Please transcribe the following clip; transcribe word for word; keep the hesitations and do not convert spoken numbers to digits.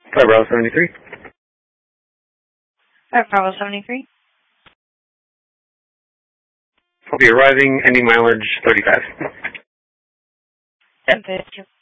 Flight Bravo seventy-three. Flight Bravo seventy-three. I'll be arriving, ending mileage thirty-five. ten fifty.